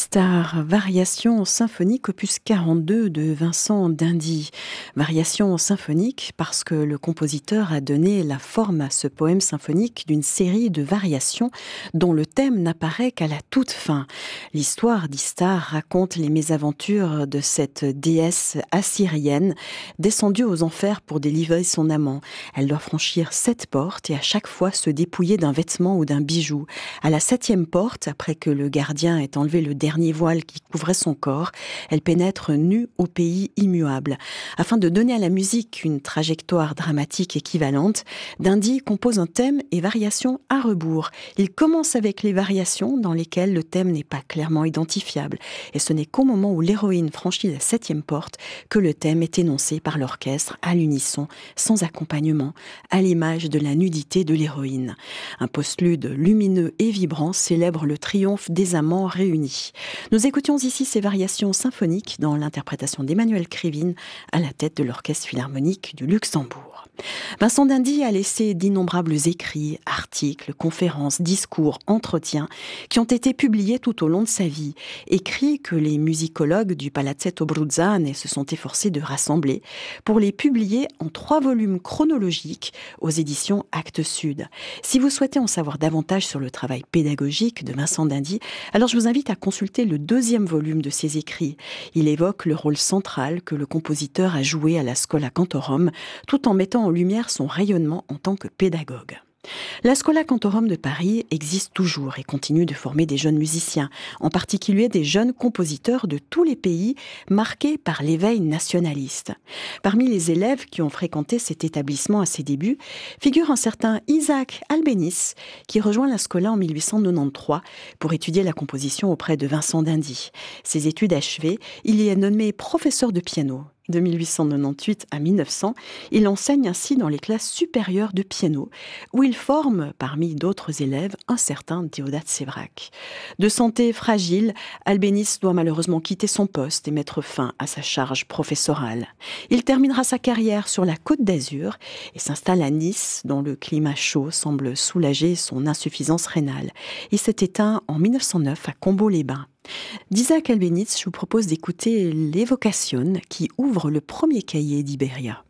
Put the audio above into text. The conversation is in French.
Star, variation symphonique opus 42 de Vincent d'Indy. Variation symphonique parce que le compositeur a donné la forme à ce poème symphonique d'une série de variations dont le thème n'apparaît qu'à la toute fin. L'histoire d'Istar raconte les mésaventures de cette déesse assyrienne descendue aux enfers pour délivrer son amant. Elle doit franchir 7 portes et à chaque fois se dépouiller d'un vêtement ou d'un bijou. À la 7e porte, après que le gardien ait enlevé le dernier voile qui couvrait son corps, elle pénètre nue au pays immuable. Afin de donner à la musique une trajectoire dramatique équivalente, d'Indy compose un thème et variations à rebours. Il commence avec les variations dans lesquelles le thème n'est pas clairement identifiable. Et ce n'est qu'au moment où l'héroïne franchit la 7e porte que le thème est énoncé par l'orchestre à l'unisson, sans accompagnement, à l'image de la nudité de l'héroïne. Un postlude lumineux et vibrant célèbre le triomphe des amants réunis. Nous écoutions ici ces variations symphoniques dans l'interprétation d'Emmanuel Krivine à la tête de l'Orchestre Philharmonique du Luxembourg. Vincent d'Indy a laissé d'innombrables écrits, articles, conférences, discours, entretiens qui ont été publiés tout au long de sa vie. Écrits que les musicologues du Palazzetto Bruzzane se sont efforcés de rassembler pour les publier en 3 volumes chronologiques aux éditions Actes Sud. Si vous souhaitez en savoir davantage sur le travail pédagogique de Vincent d'Indy, alors je vous invite à consulter le 2e volume de ses écrits. Il évoque le rôle central que le compositeur a joué à la Schola Cantorum, tout en mettant en lumière son rayonnement en tant que pédagogue. La Schola Cantorum de Paris existe toujours et continue de former des jeunes musiciens, en particulier des jeunes compositeurs de tous les pays marqués par l'éveil nationaliste. Parmi les élèves qui ont fréquenté cet établissement à ses débuts, figure un certain Isaac Albéniz, qui rejoint la Schola en 1893 pour étudier la composition auprès de Vincent d'Indy. Ses études achevées, il y est nommé professeur de piano. De 1898 à 1900, il enseigne ainsi dans les classes supérieures de piano, où il forme, parmi d'autres élèves, un certain Déodat Séverac. De santé fragile, Albéniz doit malheureusement quitter son poste et mettre fin à sa charge professorale. Il terminera sa carrière sur la Côte d'Azur et s'installe à Nice, dont le climat chaud semble soulager son insuffisance rénale. Il s'est éteint en 1909 à Combeau-les-Bains. D'Isaac Albéniz, je vous propose d'écouter l'Evocation qui ouvre le premier cahier d'Iberia.